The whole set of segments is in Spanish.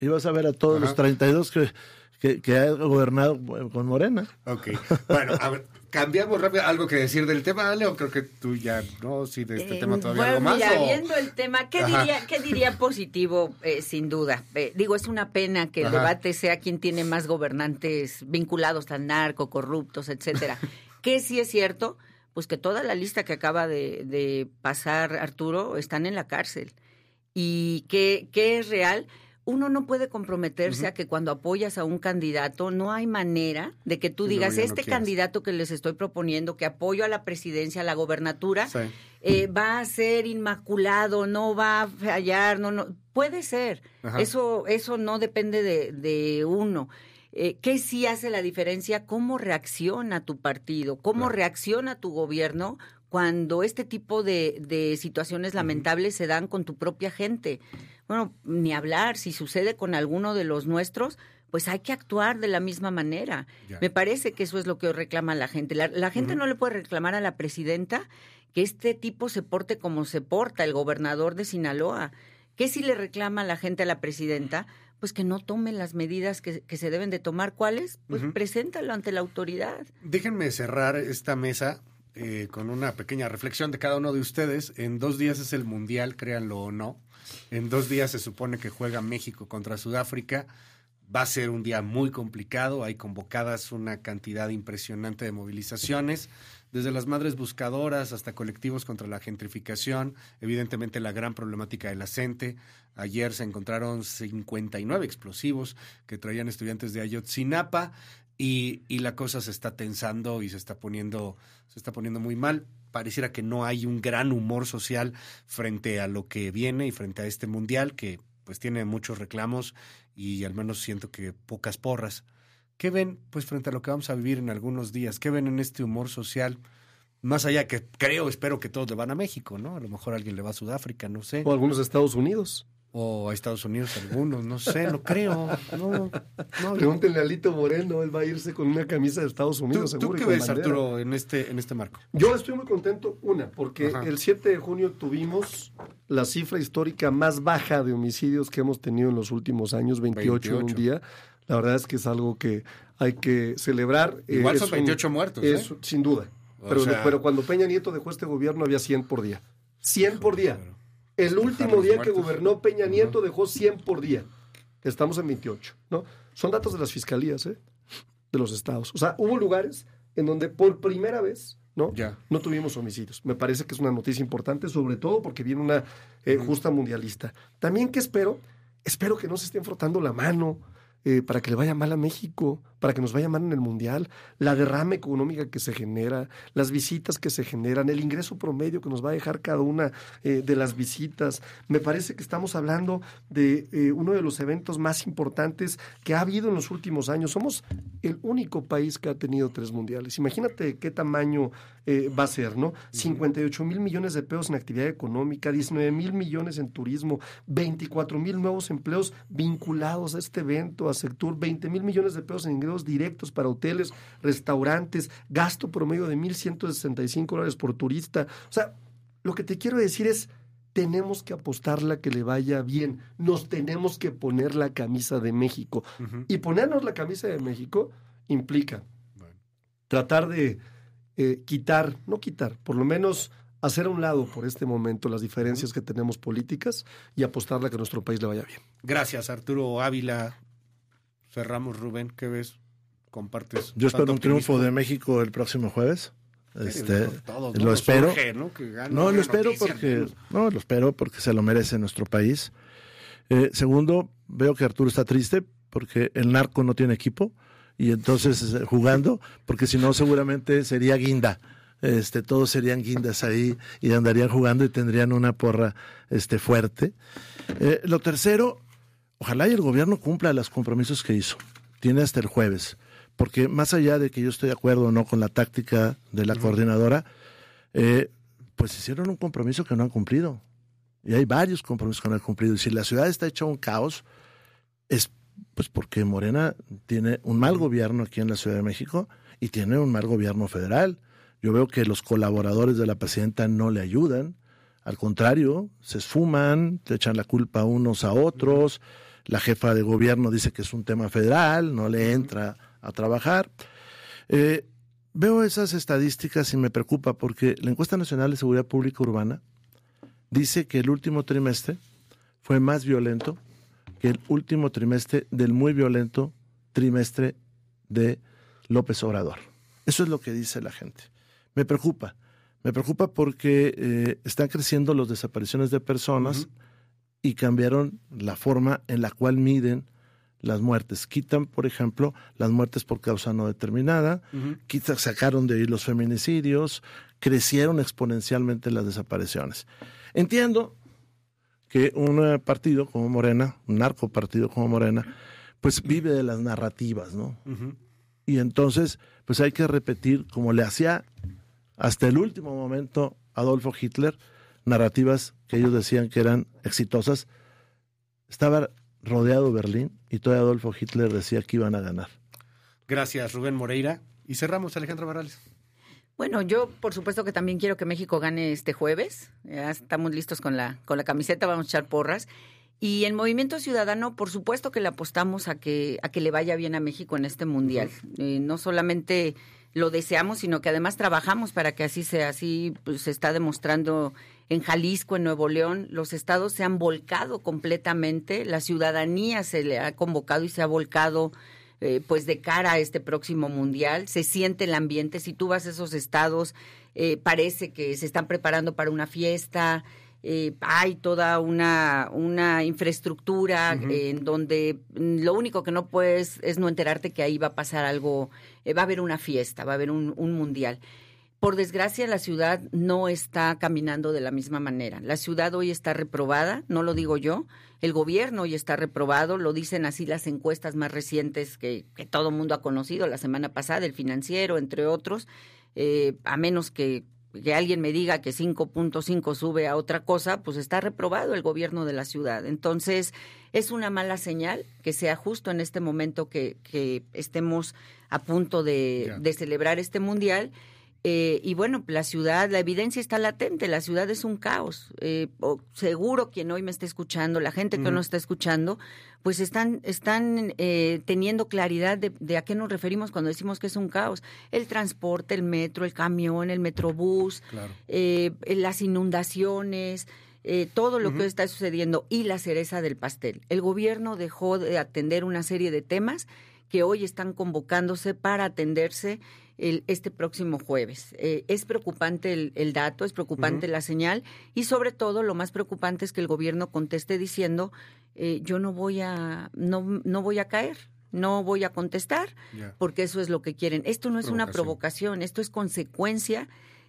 Y vas a ver a todos los 32 que ha gobernado con Morena. Ok, bueno, a ver, cambiamos rápido. ¿Algo que decir del tema, Leo? Creo que tú ya, ¿no? Sí, de este tema todavía algo más. Mira, viendo el tema, ¿qué diría positivo? Sin duda. Digo, es una pena que el debate sea quién tiene más gobernantes vinculados al narco, corruptos, etcétera. ¿Qué sí es cierto? Pues que toda la lista que acaba de pasar Arturo están en la cárcel. ¿Y qué es real? Uno no puede comprometerse a que cuando apoyas a un candidato no hay manera de que tú digas, candidato que les estoy proponiendo, que apoyo a la presidencia, a la gobernatura, va a ser inmaculado, no va a fallar, no puede ser. Eso no depende de uno. ¿Qué sí hace la diferencia? ¿Cómo reacciona tu partido? ¿Cómo reacciona tu gobierno cuando este tipo de situaciones lamentables se dan con tu propia gente? Bueno, ni hablar, si sucede con alguno de los nuestros, pues hay que actuar de la misma manera. Me parece que eso es lo que reclama la gente. La gente no le puede reclamar a la presidenta que este tipo se porte como se porta, el gobernador de Sinaloa. ¿Qué sí le reclama la gente a la presidenta? Pues que no tome las medidas que se deben de tomar. ¿Cuáles? Pues preséntalo ante la autoridad. Déjenme cerrar esta mesa con una pequeña reflexión de cada uno de ustedes. En 2 días es el Mundial, créanlo o no. En 2 días se supone que juega México contra Sudáfrica. Va a ser un día muy complicado. Hay convocadas una cantidad impresionante de movilizaciones, desde las madres buscadoras hasta colectivos contra la gentrificación, evidentemente la gran problemática de la gente. Ayer se encontraron 59 explosivos que traían estudiantes de Ayotzinapa y la cosa se está tensando y se está poniendo muy mal. Pareciera que no hay un gran humor social frente a lo que viene y frente a este mundial que pues tiene muchos reclamos y al menos siento que pocas porras. ¿Qué ven pues frente a lo que vamos a vivir en algunos días? ¿Qué ven en este humor social? Más allá que espero que todos le van a México, ¿no? A lo mejor alguien le va a Sudáfrica, no sé. O algunos a Estados Unidos. O a Estados Unidos algunos, no sé, no creo. No. Pregúntenle a Lito Moreno, él va a irse con una camisa de Estados Unidos, seguro. ¿Tú qué ves, Arturo, en este marco? Yo estoy muy contento, porque el 7 de junio tuvimos la cifra histórica más baja de homicidios que hemos tenido en los últimos años, 28 en un día. La verdad es que es algo que hay que celebrar. Igual son 28 muertos, sin duda. Pero cuando Peña Nieto dejó este gobierno había 100 por día. 100 por día. El último día que gobernó Peña Nieto dejó 100 por día. Estamos en 28, ¿no? Son datos de las fiscalías, de los estados. O sea, hubo lugares en donde por primera vez, no tuvimos homicidios. Me parece que es una noticia importante, sobre todo porque viene una justa mundialista. También que espero que no se estén frotando la mano para que le vaya mal a México, para que nos vaya mal en el Mundial, la derrama económica que se genera, las visitas que se generan, el ingreso promedio que nos va a dejar cada una de las visitas. Me parece que estamos hablando de uno de los eventos más importantes que ha habido en los últimos años. Somos el único país que ha tenido 3 mundiales. Imagínate qué tamaño va a ser, ¿no? 58,000 millones de pesos en actividad económica, 19,000 millones en turismo, 24,000 nuevos empleos vinculados a este evento, a Sectur, 20,000 millones de pesos en ingresos directos para hoteles, restaurantes, gasto promedio de $1,165 por turista. O sea, lo que te quiero decir es, tenemos que apostarle a que le vaya bien. Nos tenemos que poner la camisa de México. Y ponernos la camisa de México implica tratar de por lo menos hacer a un lado por este momento las diferencias que tenemos políticas y apostarle a que a nuestro país le vaya bien. Gracias, Arturo Ávila. Cerramos, Rubén, ¿qué ves? ¿Compartes? Yo espero un triunfo de México el próximo jueves. Lo espero. Surge, ¿no? Lo espero porque se lo merece nuestro país. Segundo, veo que Arturo está triste porque el narco no tiene equipo y entonces jugando, porque si no seguramente sería guinda. Todos serían guindas ahí y andarían jugando y tendrían una porra fuerte. Lo tercero, ojalá y el gobierno cumpla los compromisos que hizo. Tiene hasta el jueves, porque más allá de que yo estoy de acuerdo o no con la táctica de la coordinadora, pues hicieron un compromiso que no han cumplido. Y hay varios compromisos que no han cumplido. Y si la ciudad está hecha un caos, es pues porque Morena tiene un mal gobierno aquí en la Ciudad de México y tiene un mal gobierno federal. Yo veo que los colaboradores de la presidenta no le ayudan, al contrario, se esfuman, le echan la culpa unos a otros, La jefa de gobierno dice que es un tema federal, no le entra a trabajar. Veo esas estadísticas y me preocupa porque la Encuesta Nacional de Seguridad Pública Urbana dice que el último trimestre fue más violento que el último trimestre del muy violento trimestre de López Obrador. Eso es lo que dice la gente. Me preocupa porque están creciendo las desapariciones de personas y cambiaron la forma en la cual miden las muertes. Quitan, por ejemplo, las muertes por causa no determinada, sacaron de ahí los feminicidios, crecieron exponencialmente las desapariciones. Entiendo que un partido como Morena, un narcopartido como Morena, pues vive de las narrativas, ¿no? Y entonces, pues hay que repetir, como le hacía hasta el último momento Adolfo Hitler, narrativas que ellos decían que eran exitosas. Estaba rodeado Berlín y todavía Adolfo Hitler decía que iban a ganar. Gracias, Rubén Moreira. Y cerramos, Alejandra Barrales. Bueno, yo por supuesto que también quiero que México gane este jueves. Ya estamos listos con la camiseta, vamos a echar porras. Y en Movimiento Ciudadano, por supuesto que le apostamos a que le vaya bien a México en este mundial. No solamente lo deseamos, sino que además trabajamos para que así sea. Así pues, se está demostrando en Jalisco, en Nuevo León. Los estados se han volcado completamente. La ciudadanía se le ha convocado y se ha volcado pues de cara a este próximo mundial. Se siente el ambiente. Si tú vas a esos estados, parece que se están preparando para una fiesta. Hay toda una infraestructura en donde lo único que no puedes es no enterarte que ahí va a pasar algo, va a haber una fiesta, va a haber un mundial. Por desgracia, la ciudad no está caminando de la misma manera. La ciudad hoy está reprobada, no lo digo yo, el gobierno hoy está reprobado, lo dicen así las encuestas más recientes que todo el mundo ha conocido la semana pasada, el Financiero, entre otros, a menos que alguien me diga que 5.5 sube a otra cosa, pues está reprobado el gobierno de la ciudad. Entonces, es una mala señal que sea justo en este momento que estemos a punto de celebrar este mundial. Y bueno, la ciudad, la evidencia está latente, la ciudad es un caos. Seguro quien hoy me está escuchando, la gente que no está escuchando, pues están teniendo claridad de a qué nos referimos cuando decimos que es un caos. El transporte, el metro, el camión, el metrobús, las inundaciones, todo lo que está sucediendo y la cereza del pastel. El gobierno dejó de atender una serie de temas que hoy están convocándose para atenderse este próximo jueves. Es preocupante el dato, es preocupante la señal y sobre todo lo más preocupante es que el gobierno conteste diciendo yo no voy a caer, no voy a contestar porque eso es lo que quieren. Esto no es una provocación, esto es consecuencia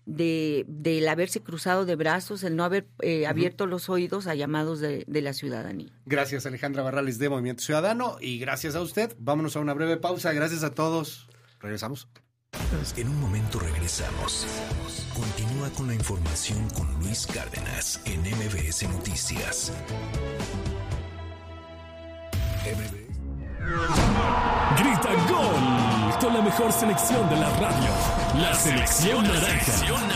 del haberse cruzado de brazos, el no haber abierto los oídos a llamados de la ciudadanía. Gracias, Alejandra Barrales de Movimiento Ciudadano, y gracias a usted. Vámonos a una breve pausa. Gracias a todos. Regresamos. En un momento regresamos. Continúa con la información con Luis Cárdenas en MBS Noticias. Grita gol con la mejor selección de la radio. La selección naranja.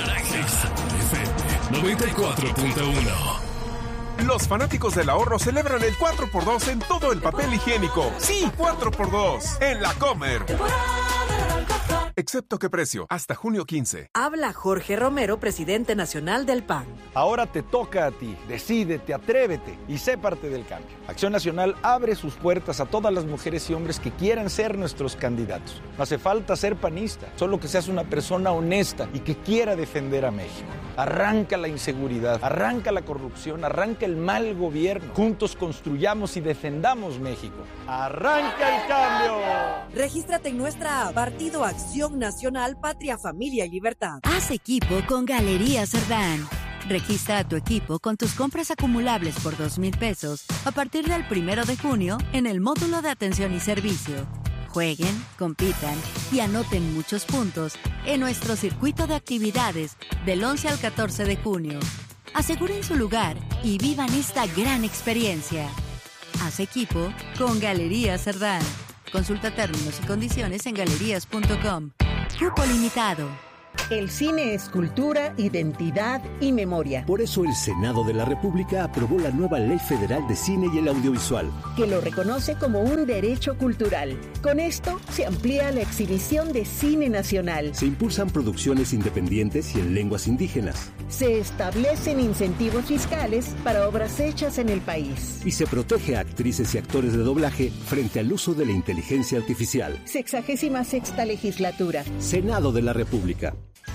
FM 94.1. Los fanáticos del ahorro celebran el 4x2 en todo el papel higiénico. Sí, 4x2 en La Comer. Excepto qué precio, hasta junio 15. Habla Jorge Romero, presidente nacional del PAN. Ahora te toca a ti. Decídete, atrévete y sé parte del cambio. Acción Nacional abre sus puertas a todas las mujeres y hombres que quieran ser nuestros candidatos. No hace falta ser panista, solo que seas una persona honesta y que quiera defender a México. Arranca la inseguridad, arranca la corrupción, arranca el mal gobierno. Juntos construyamos y defendamos México. ¡Arranca el cambio! Regístrate en nuestra app, Partido Acción Nacional, Patria, Familia y Libertad. Haz equipo con Galerías Cerdán. Registra a tu equipo con tus compras acumulables por 2,000 pesos a partir del 1 de junio en el módulo de atención y servicio. Jueguen, compitan y anoten muchos puntos en nuestro circuito de actividades del 11 al 14 de junio. Aseguren su lugar y vivan esta gran experiencia. Haz equipo con Galerías Cerdán. Consulta términos y condiciones en galerías.com. Cupo limitado. El cine es cultura, identidad y memoria. Por eso el Senado de la República aprobó la nueva Ley Federal de Cine y el Audiovisual, que lo reconoce como un derecho cultural. Con esto se amplía la exhibición de cine nacional. Se impulsan producciones independientes y en lenguas indígenas. Se establecen incentivos fiscales para obras hechas en el país. Y se protege a actrices y actores de doblaje frente al uso de la inteligencia artificial. 66ª legislatura. Senado de la República.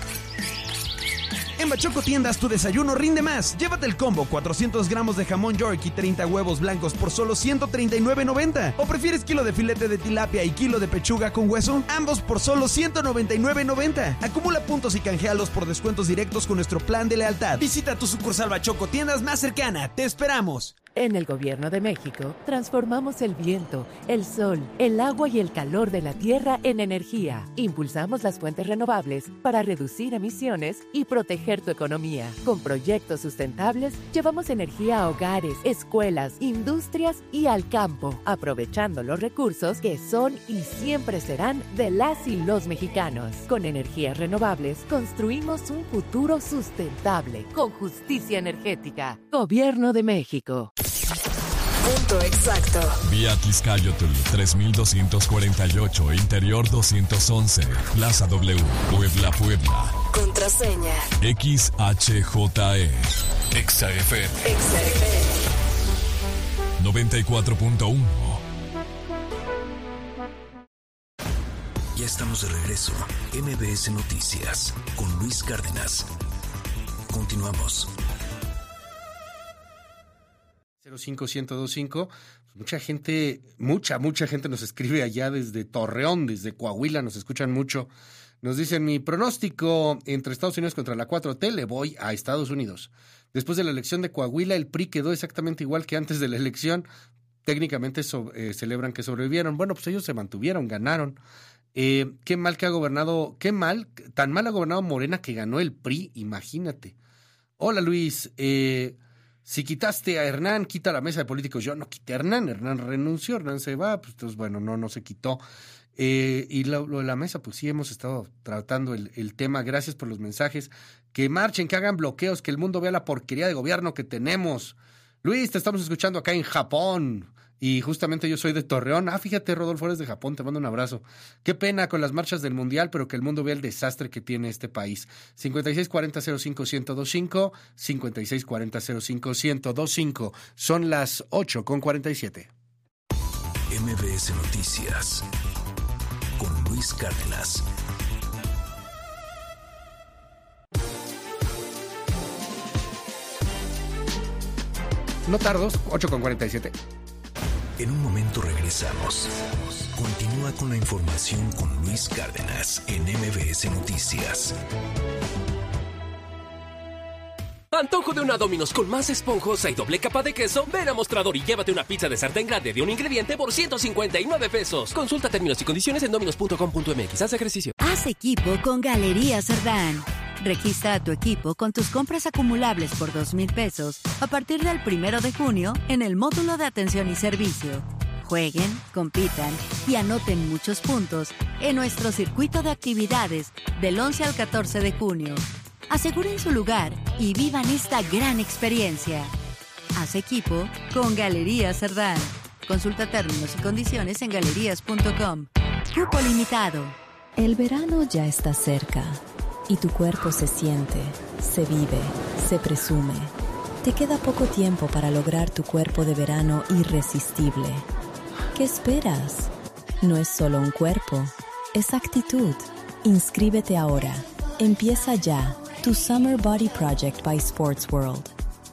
En Bachoco Tiendas tu desayuno rinde más. Llévate el combo 400 gramos de jamón York y 30 huevos blancos por solo $139.90. ¿O prefieres kilo de filete de tilapia y kilo de pechuga con hueso? Ambos por solo $199.90. Acumula puntos y canjealos por descuentos directos con nuestro plan de lealtad. Visita tu sucursal Bachoco Tiendas más cercana. ¡Te esperamos! En el Gobierno de México, transformamos el viento, el sol, el agua y el calor de la tierra en energía. Impulsamos las fuentes renovables para reducir emisiones y proteger tu economía. Con proyectos sustentables, llevamos energía a hogares, escuelas, industrias y al campo, aprovechando los recursos que son y siempre serán de las y los mexicanos. Con energías renovables, construimos un futuro sustentable, con justicia energética. Gobierno de México. Punto exacto. Vía Tizcayotl 3248, Interior 211, Plaza W, Puebla. Contraseña XHJE. XFM 94.1. Ya estamos de regreso. MBS Noticias con Luis Cárdenas. Continuamos. 05125. Mucha gente nos escribe allá desde Torreón, desde Coahuila, nos escuchan mucho. Nos dicen, mi pronóstico entre Estados Unidos contra la 4T, le voy a Estados Unidos. Después de la elección de Coahuila, el PRI quedó exactamente igual que antes de la elección. Técnicamente celebran que sobrevivieron. Bueno, pues ellos se mantuvieron, ganaron. Qué mal que ha gobernado, tan mal ha gobernado Morena que ganó el PRI, imagínate. Hola Luis, si quitaste a Hernán, quita la mesa de políticos. Yo no quité a Hernán renunció, Hernán se va, pues entonces bueno, no se quitó. Y lo de la mesa, pues sí hemos estado tratando el tema. Gracias por los mensajes. Que marchen, que hagan bloqueos, que el mundo vea la porquería de gobierno que tenemos. Luis, te estamos escuchando acá en Japón. Y justamente yo soy de Torreón. Fíjate, Rodolfo, eres de Japón, te mando un abrazo. Qué pena con las marchas del Mundial, pero que el mundo vea el desastre que tiene este país. 5640-05-1025, 5640-05-1025. Son las 8:47. MBS Noticias con Luis Cárdenas. No tardos, 8:47. En un momento regresamos. Continúa con la información con Luis Cárdenas en MBS Noticias. Antojo de una Domino's con más esponjosa y doble capa de queso. Ven a Mostrador y llévate una pizza de sartén grande de un ingrediente por $159. Consulta términos y condiciones en dominos.com.mx. Haz ejercicio. Haz equipo con Galerías Cerdán. Registra a tu equipo con tus compras acumulables por $2,000 a partir del 1 de junio en el módulo de atención y servicio. Jueguen, compitan y anoten muchos puntos en nuestro circuito de actividades del 11 al 14 de junio. Aseguren su lugar y vivan esta gran experiencia. Haz equipo con Galerías Cerdán. Consulta términos y condiciones en galerías.com. Cupo limitado. El verano ya está cerca. Y tu cuerpo se siente, se vive, se presume. Te queda poco tiempo para lograr tu cuerpo de verano irresistible. ¿Qué esperas? No es solo un cuerpo, es actitud. Inscríbete ahora. Empieza ya tu Summer Body Project by Sports World.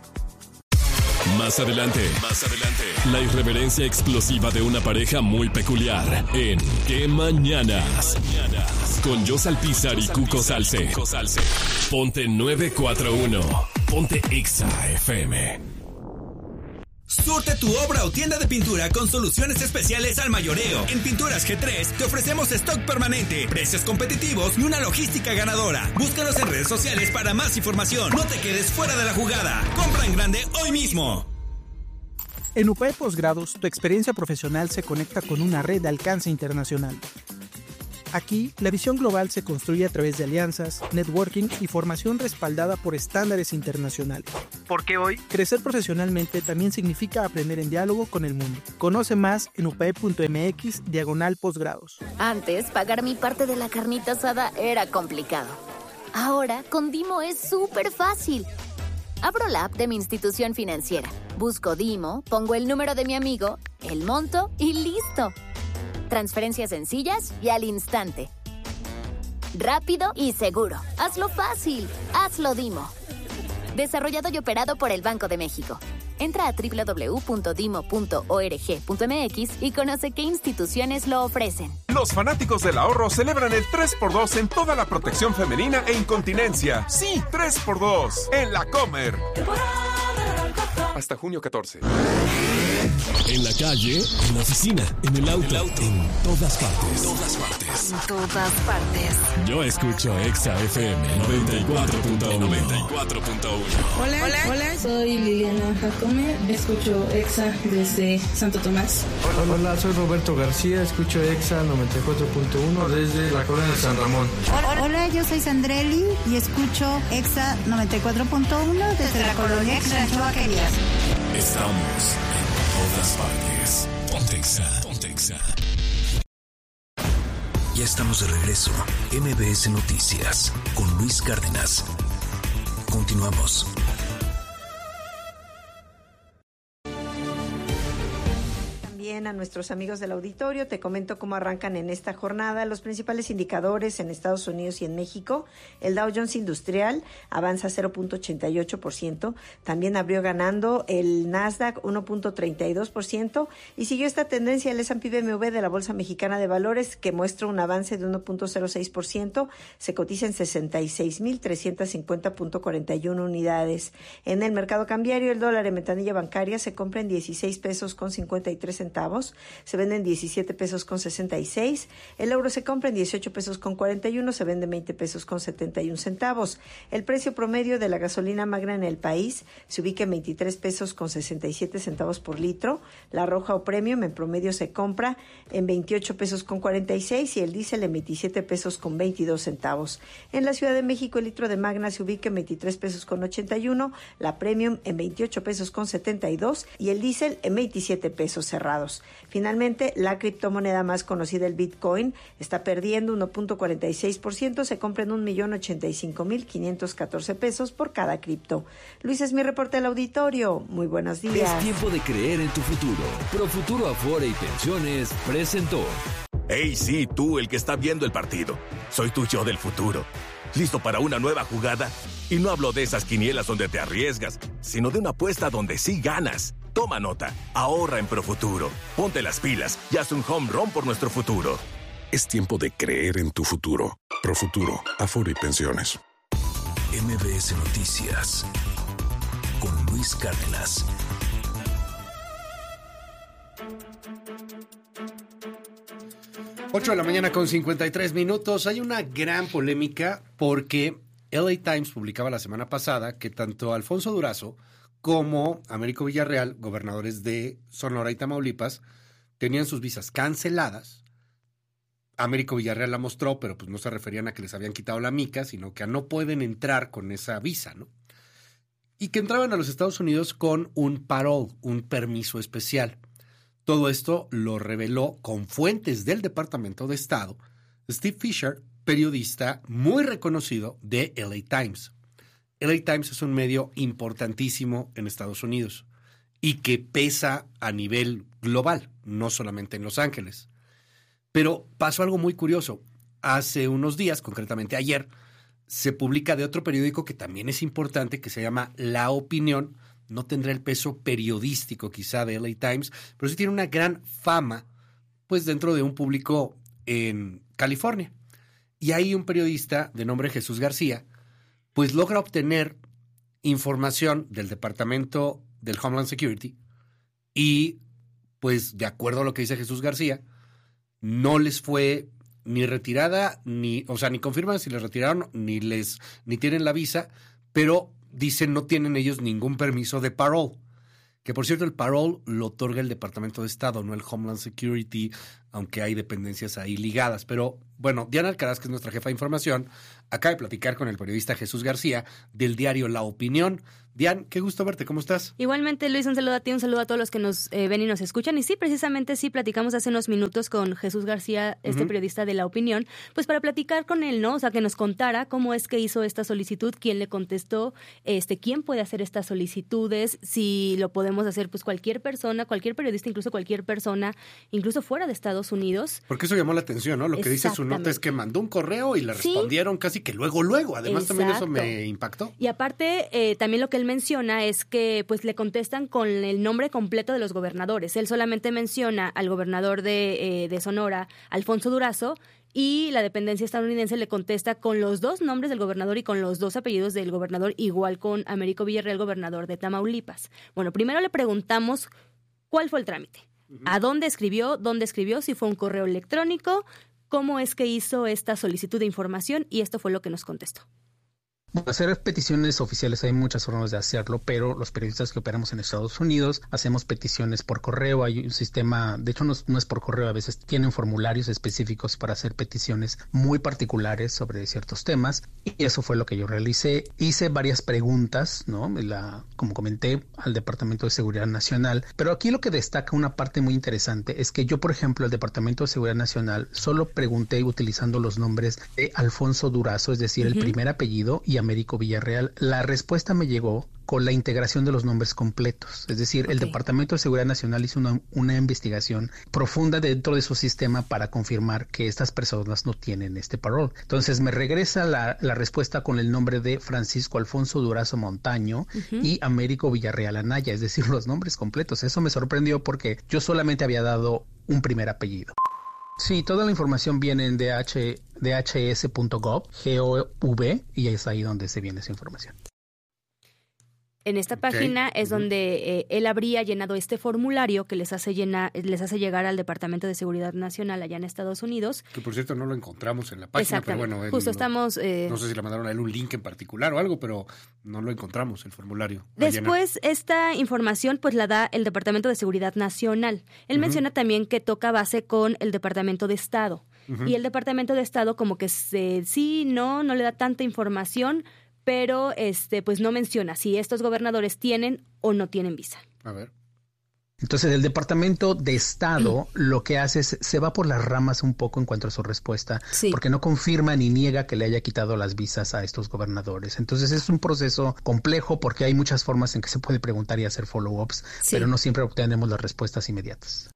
Más adelante, la irreverencia explosiva de una pareja muy peculiar en ¿Qué Mañanas? Con Jos Alpizar y Cuco Salce. Ponte 941. Ponte Exa FM. Surte tu obra o tienda de pintura con soluciones especiales al mayoreo. En Pinturas G3 te ofrecemos stock permanente, precios competitivos y una logística ganadora. Búscanos en redes sociales para más información. No te quedes fuera de la jugada. Compra en grande hoy mismo. En UPAE Posgrados, tu experiencia profesional se conecta con una red de alcance internacional. Aquí, la visión global se construye a través de alianzas, networking y formación respaldada por estándares internacionales. Porque hoy, crecer profesionalmente también significa aprender en diálogo con el mundo. Conoce más en upe.mx/posgrados. Antes, pagar mi parte de la carnita asada era complicado. Ahora, con Dimo es súper fácil. Abro la app de mi institución financiera, busco Dimo, pongo el número de mi amigo, el monto y ¡listo! Transferencias sencillas y al instante. Rápido y seguro. Hazlo fácil. Hazlo Dimo. Desarrollado y operado por el Banco de México. Entra a www.dimo.org.mx y conoce qué instituciones lo ofrecen. Los fanáticos del ahorro celebran el 3x2 en toda la protección femenina e incontinencia. Sí, 3x2 en La Comer. Hasta junio 14. En la calle, en la oficina, en el auto, en todas partes. En todas partes. Yo escucho Exa FM 94.1. Hola, soy Liliana Jacome, escucho Exa desde Santo Tomás. Hola, soy Roberto García, escucho Exa 94.1 desde la colonia de San Ramón. Hola, yo soy Sandrelli y escucho Exa 94.1 desde la colonia Rancho Vaquerías. Estamos en todas partes. Ponte Exa, ponte Exa. Ya estamos de regreso. MBS Noticias con Luis Cárdenas. Continuamos. A nuestros amigos del auditorio, te comento cómo arrancan en esta jornada los principales indicadores en Estados Unidos y en México. El Dow Jones Industrial avanza 0.88%, también abrió ganando el Nasdaq 1.32% y siguió esta tendencia el S&P BMW de la Bolsa Mexicana de Valores, que muestra un avance de 1.06%, se cotiza en 66,350.41 unidades. En el mercado cambiario, el dólar en ventanilla bancaria se compra en 16 pesos con 53 centavos, se vende en 17 pesos con 66, el euro se compra en 18 pesos con 41, se vende en 20 pesos con 71 centavos. El precio promedio de la gasolina magna en el país se ubica en 23 pesos con 67 centavos por litro, la roja o premium en promedio se compra en 28 pesos con 46 y el diésel en 27 pesos con 22 centavos. En la Ciudad de México el litro de magna se ubica en 23 pesos con 81, la premium en 28 pesos con 72 y el diésel en 27 pesos cerrados. Finalmente, la criptomoneda más conocida, el Bitcoin, está perdiendo 1.46%, se compra en 1.085.514 pesos por cada cripto. Luis, es mi reporte del auditorio. Muy buenos días. Es tiempo de creer en tu futuro. Profuturo Afore y Pensiones presentó. Hey, sí, tú, el que está viendo el partido. Soy tu yo del futuro. ¿Listo para una nueva jugada? Y no hablo de esas quinielas donde te arriesgas, sino de una apuesta donde sí ganas. Toma nota, ahorra en Profuturo. Ponte las pilas y haz un home run por nuestro futuro. Es tiempo de creer en tu futuro. Profuturo, Afore y Pensiones. MBS Noticias con Luis Cárdenas. Ocho de la mañana con 53 minutos. Hay una gran polémica porque LA Times publicaba la semana pasada que tanto Alfonso Durazo como Américo Villarreal, gobernadores de Sonora y Tamaulipas, tenían sus visas canceladas. Américo Villarreal la mostró, pero pues no se referían a que les habían quitado la mica, sino que no pueden entrar con esa visa, ¿no? Y que entraban a los Estados Unidos con un parole, un permiso especial. Todo esto lo reveló con fuentes del Departamento de Estado Steve Fisher, periodista muy reconocido de LA Times. LA Times es un medio importantísimo en Estados Unidos y que pesa a nivel global, no solamente en Los Ángeles. Pero pasó algo muy curioso. Hace unos días, concretamente ayer, se publica de otro periódico que también es importante, que se llama La Opinión. No tendrá el peso periodístico quizá de LA Times, pero sí tiene una gran fama pues dentro de un público en California. Y ahí un periodista de nombre Jesús García pues logra obtener información del Departamento del Homeland Security y, pues, de acuerdo a lo que dice Jesús García, no les fue ni retirada, ni confirman si les retiraron, ni tienen la visa, pero dicen no tienen ellos ningún permiso de parole. Que, por cierto, el parole lo otorga el Departamento de Estado, no el Homeland Security, aunque hay dependencias ahí ligadas. Pero bueno, Diana Alcaraz, que es nuestra jefa de información, acaba de platicar con el periodista Jesús García del diario La Opinión. Dian, qué gusto verte, ¿cómo estás? Igualmente, Luis, un saludo a ti, un saludo a todos los que nos ven y nos escuchan. Y sí, precisamente sí, platicamos hace unos minutos con Jesús García, periodista de La Opinión, pues para platicar con él, ¿no? O sea, que nos contara cómo es que hizo esta solicitud, quién le contestó, quién puede hacer estas solicitudes, si lo podemos hacer pues cualquier persona, cualquier periodista, incluso cualquier persona, incluso fuera de Estados Unidos. Porque eso llamó la atención, ¿no? Lo que dice su nota es que mandó un correo y le respondieron casi que luego. Además, también eso me impactó. Y aparte, también lo que él menciona es que pues le contestan con el nombre completo de los gobernadores. Él solamente menciona al gobernador de Sonora, Alfonso Durazo, y la dependencia estadounidense le contesta con los 2 nombres del gobernador y con los 2 apellidos del gobernador, igual con Américo Villarreal, gobernador de Tamaulipas. Bueno, primero le preguntamos cuál fue el trámite. ¿A dónde escribió? Si fue un correo electrónico, cómo es que hizo esta solicitud de información, y esto fue lo que nos contestó. Hacer peticiones oficiales hay muchas formas de hacerlo, pero los periodistas que operamos en Estados Unidos hacemos peticiones por correo. Hay un sistema, de hecho no es por correo, a veces tienen formularios específicos para hacer peticiones muy particulares sobre ciertos temas, y eso fue lo que yo realicé. Hice varias preguntas, ¿no? Como comenté, al Departamento de Seguridad Nacional, pero aquí lo que destaca una parte muy interesante es que yo, por ejemplo, al Departamento de Seguridad Nacional solo pregunté utilizando los nombres de Alfonso Durazo, es decir, el primer apellido, y Américo Villarreal. La respuesta me llegó con la integración de los nombres completos. Es decir, el Departamento de Seguridad Nacional hizo una investigación profunda dentro de su sistema para confirmar que estas personas no tienen este parol. Entonces me regresa la respuesta con el nombre de Francisco Alfonso Durazo Montaño y Américo Villarreal Anaya, es decir, los nombres completos. Eso me sorprendió porque yo solamente había dado un primer apellido. Sí, toda la información viene en dhs.gov, y es ahí donde se viene esa información. En esta página es donde él habría llenado este formulario que les hace llegar al Departamento de Seguridad Nacional allá en Estados Unidos. Que por cierto no lo encontramos en la página, pero bueno, justo estamos... no sé si le mandaron a él un link en particular o algo, pero no lo encontramos, el formulario. Después, esta información pues la da el Departamento de Seguridad Nacional. Él menciona también que toca base con el Departamento de Estado. Y el Departamento de Estado como que no le da tanta información, pero pues no menciona si estos gobernadores tienen o no tienen visa. A ver. Entonces, el Departamento de Estado lo que hace es se va por las ramas un poco en cuanto a su respuesta, porque no confirma ni niega que le haya quitado las visas a estos gobernadores. Entonces, es un proceso complejo porque hay muchas formas en que se puede preguntar y hacer follow-ups, pero no siempre obtenemos las respuestas inmediatas.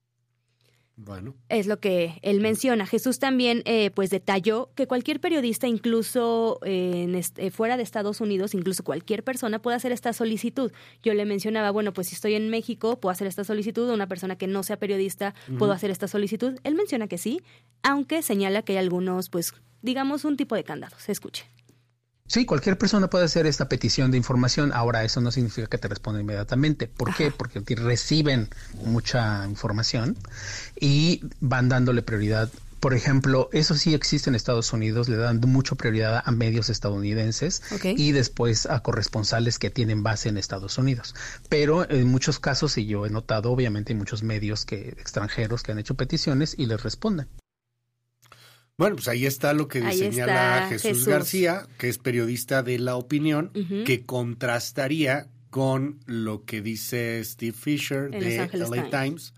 Bueno. Es lo que él menciona. Jesús también pues detalló que cualquier periodista, incluso fuera de Estados Unidos, incluso cualquier persona puede hacer esta solicitud. Yo le mencionaba, bueno, pues si estoy en México, puedo hacer esta solicitud. Una persona que no sea periodista, ¿puedo hacer esta solicitud? Él menciona que sí, aunque señala que hay algunos, pues, digamos, un tipo de candados. Escuche. Sí, cualquier persona puede hacer esta petición de información. Ahora, eso no significa que te responda inmediatamente. ¿Por qué? Porque reciben mucha información y van dándole prioridad. Por ejemplo, eso sí existe en Estados Unidos, le dan mucha prioridad a medios estadounidenses y después a corresponsales que tienen base en Estados Unidos. Pero en muchos casos, y yo he notado, obviamente hay muchos medios extranjeros que han hecho peticiones y les responden. Bueno, pues ahí está lo que señala Jesús García, que es periodista de La Opinión, que contrastaría con lo que dice Steve Fisher de LA Times.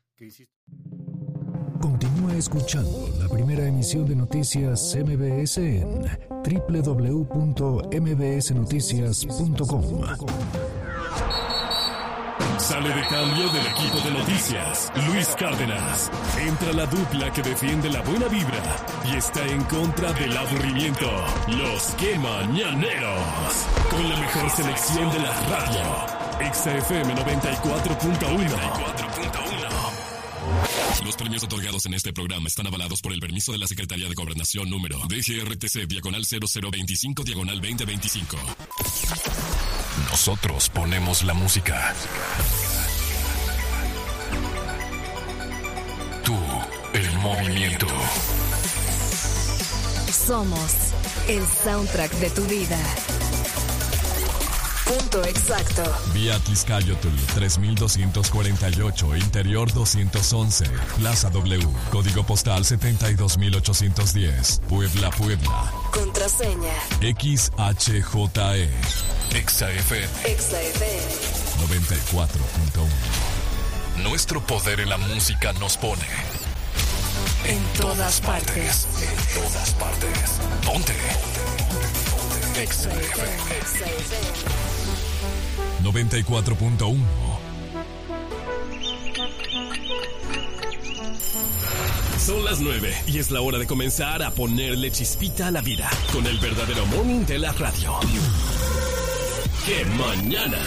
Continúa escuchando la primera emisión de Noticias MBS en www.mbsnoticias.com. Sale de cambio del equipo de noticias, Luis Cárdenas. Entra la dupla que defiende la buena vibra y está en contra del aburrimiento. Los Que Mañaneros. Con la mejor selección de la radio. Exa FM 94.1. Los premios otorgados en este programa están avalados por el permiso de la Secretaría de Gobernación número DGRTC/0025/2025. Nosotros ponemos la música. Tú, el movimiento. Somos el soundtrack de tu vida. Punto exacto. Vía Tliscayotl 3248, Interior 211, Plaza W, Código Postal 72810, Puebla, Puebla. Contraseña. XHJE. ExaFM. ExaFM. 94.1. Nuestro poder en la música nos pone en todas partes. En todas partes. Ponte. ExaFM. 94.1. Son las 9 y es la hora de comenzar a ponerle chispita a la vida con el verdadero morning de la radio. ¡Qué mañana!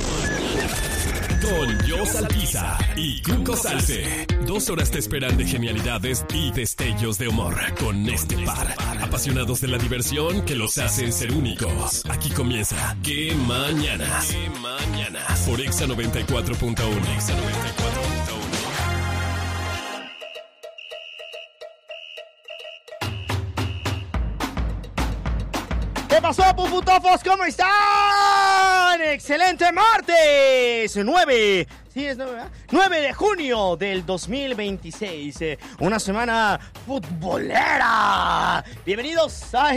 Con Jos Alpizar y Cuco Salce. 2 horas te esperan de genialidades y destellos de humor con este par. Apasionados de la diversión que los hacen ser únicos. Aquí comienza ¡Qué mañanas! ¡Qué mañanas! Por Exa 94.1. Exa 94.1. ¿Qué pasó, puputofos? ¿Cómo están? ¡Excelente martes! 9 de junio del 2026. Una semana futbolera. Bienvenidos a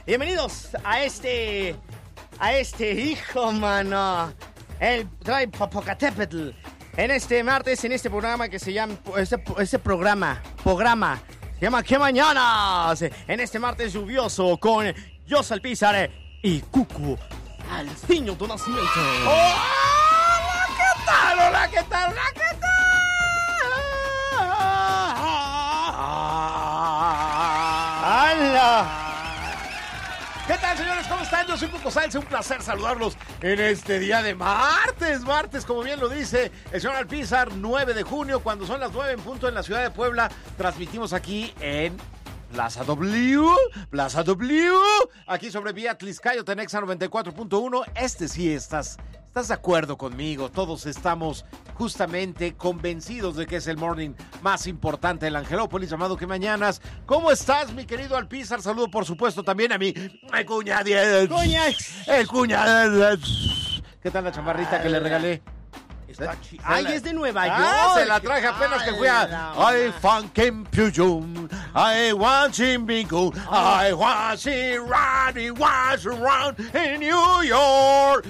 este hijo, mano. El Drive Popocatépetl. En este martes, en este programa que se llama... Este programa se llama ¿Qué mañanas? En este martes lluvioso con Jos Alpizar y Cuco Alciño tu nacimiento. ¡Hola! ¿Qué tal? ¡Hola! ¿Qué tal? ¡Hola! ¿Qué tal? ¡Hala! ¿Qué tal, señores? ¿Cómo están? Yo soy Cuco Salce, un placer saludarlos en este día de martes, como bien lo dice el señor Alpizar, 9 de junio, cuando son las 9 en punto en la ciudad de Puebla, transmitimos aquí en Plaza W, aquí sobre vía Tliscayotl en Exa 94.1. Sí, estás de acuerdo conmigo, todos estamos justamente convencidos de que es el morning más importante de la Angelópolis, llamado ¿Qué mañanas? ¿Cómo estás, mi querido Alpizar? Saludo, por supuesto, también a mi cuña. El cuña. ¿Qué tal la chamarrita que le regalé? Ay, es de Nueva York. Se la traje apenas que fui a I fucking Pujum. I want him bingo. I want him riding was around in New York.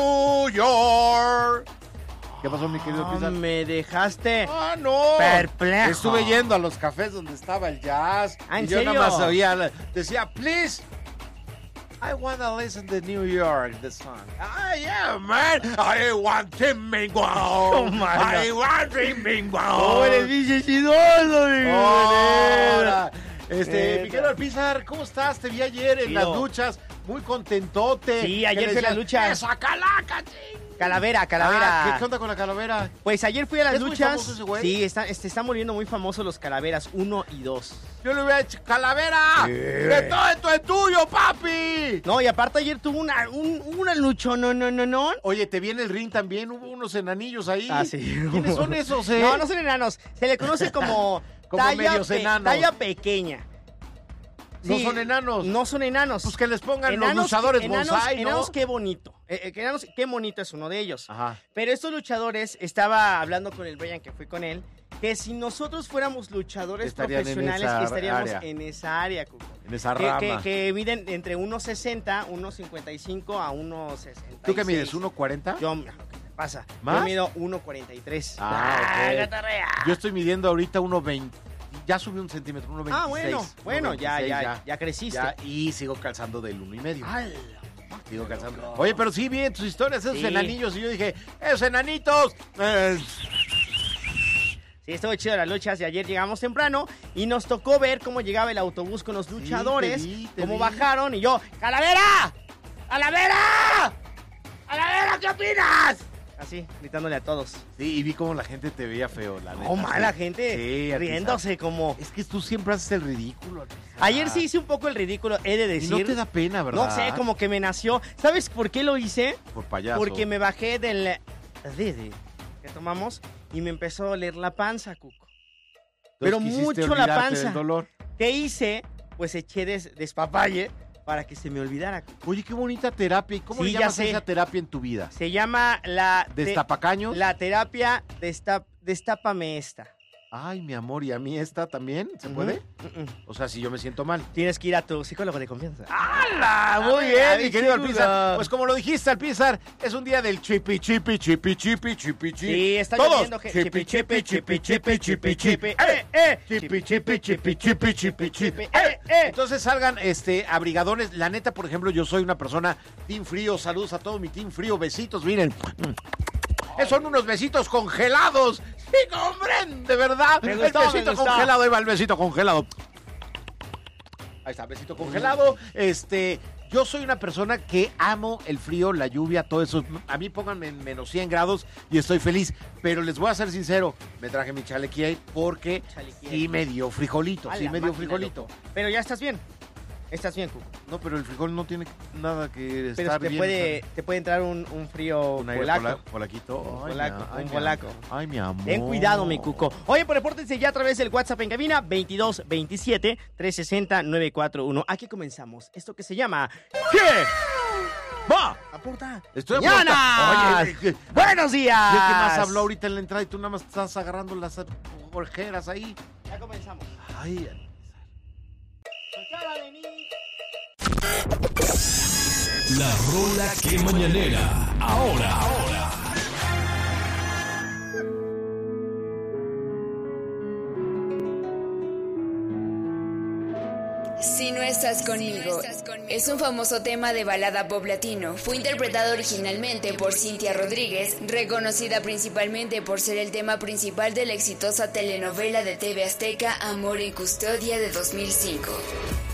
¿Qué pasó, mi querido Pizar? Me dejaste perplejo. Estuve yendo a los cafés donde estaba el jazz. ¿En yo serio? nada más oía, decía, please, I wanna listen to New York, the song. Yeah, man. I want him bingo. I want him bingo. ¡Oh, eres bichecidoso, mi Ahora, mi querido Alpizar, ¿cómo estás? Te vi ayer en las luchas, muy contentote. Sí, ayer fui a las luchas. ¡Esa calaca, ching! Calavera. ¿Qué onda con la Calavera? Pues ayer fui a las luchas. Muy famoso ese güey? Sí, están muriendo muy famosos los Calaveras 1 y 2. Yo le hubiera hecho Calavera. ¡De todo esto es tuyo, papi! No, y aparte ayer tuvo una lucha, no. Oye, te vi en el ring también, hubo unos enanillos ahí. Ah, sí. ¿Quiénes son esos, No son enanos. Se le conoce como medios enanos. Talla pequeña. No Sí, son enanos. No son enanos. Pues que les pongan los luchadores bonsai, ¿no? Enanos, qué bonito. Enanos, qué bonito es uno de ellos. Ajá. Pero estos luchadores, estaba hablando con el Brian, que fui con él, que si nosotros fuéramos luchadores profesionales, estaríamos en esa área, Cuco. En esa rama. Que miden entre 1.60, 1.55 a 1.66. ¿Tú qué mides? ¿1.40? Yo, ¿qué pasa? ¿Más? Yo mido 1.43. Okay. Yo estoy midiendo ahorita 1.20. Ya subí 1 centímetro, 1.26. Bueno, ya creciste. Y sigo calzando del 1.5. Sigo calzando. Oye, pero sí vi en tus historias esos enanillos y yo dije, ¡esos enanitos! Sí, estuvo chido las luchas y ayer llegamos temprano y nos tocó ver cómo llegaba el autobús con los luchadores, cómo bajaron y yo, ¡Calavera! ¡Calavera! ¡Calavera, qué opinas! Así, gritándole a todos. Sí, y vi cómo la gente te veía feo, la neta. Oh, mala gente, sí, riéndose como... Es que tú siempre haces el ridículo. Ayer sí hice un poco el ridículo, he de decir. Y no te da pena, ¿verdad? No sé, como que me nació. ¿Sabes por qué lo hice? Por payaso. Porque me bajé del Didi que tomamos y me empezó a doler la panza, Cuco. Pero mucho la panza. Del dolor. ¿Qué hice? Pues eché despapalle para que se me olvidara. Oye, qué bonita terapia. ¿Y cómo le llamas esa terapia en tu vida? Se llama la... ¿Destapacaños? La terapia Destápame esta. Ay, mi amor, ¿y a mí esta también? ¿Se puede? O sea, si yo me siento mal. Tienes que ir a tu psicólogo de confianza. ¡Hala! Muy bien, mi querido Alpizar. Pues como lo dijiste, Alpizar, es un día del chipi. Sí, está lloviendo. Chipi. Entonces salgan abrigadores. La neta, por ejemplo, yo soy una persona team frío. Saludos a todo mi team frío. Besitos, miren. Son unos besitos congelados. Sí, hombre, de verdad. El besito congelado, ahí va el besito congelado. Ahí está, besito congelado. Yo soy una persona que amo el frío, la lluvia, todo eso. A mí pónganme en menos 100 grados y estoy feliz. Pero les voy a ser sincero, me traje mi chalequía porque sí me dio frijolito. Pero ya estás bien. ¿Estás bien, Cuco? No, pero el frijol no tiene nada que estar bien. Pero te puede entrar un frío polaco. ¿Polaquito? Un polaco. Ay, mi amor. Ten cuidado, mi Cuco. Oye, pues repórtense ya a través del WhatsApp en cabina 2227-360-941. Aquí comenzamos. Esto que se llama... ¿Qué? ¡Va! ¡Aporta! ¡Estoy ¡Mañana! Oye, ¡buenos días! ¿Y el que más habló ahorita en la entrada y tú nada más estás agarrando las orejeras ahí? Ya comenzamos. Ay, la rola que mañanera. Ahora. Si no estás conmigo, es un famoso tema de balada pop latino. Fue interpretado originalmente por Cintia Rodríguez, reconocida principalmente por ser el tema principal de la exitosa telenovela de TV Azteca Amor y Custodia de 2005.